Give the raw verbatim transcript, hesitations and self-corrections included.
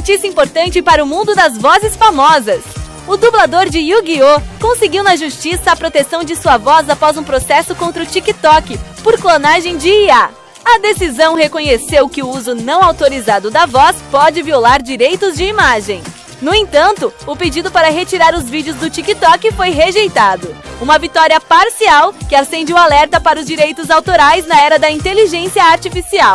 notícia importante para o mundo das vozes famosas. O dublador de Yu-Gi-Oh! Conseguiu na justiça a proteção de sua voz após um processo contra o TikTok por clonagem de I A. A decisão reconheceu que o uso não autorizado da voz pode violar direitos de imagem. No entanto, o pedido para retirar os vídeos do TikTok foi rejeitado. Uma vitória parcial que acende o alerta para os direitos autorais na era da inteligência artificial.